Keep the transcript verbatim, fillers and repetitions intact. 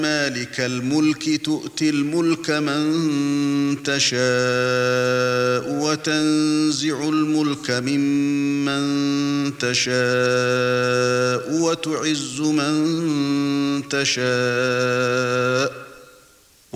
مالك الملك تؤتي الملك من تشاء وتنزع الملك ممن تشاء وتعز من تشاء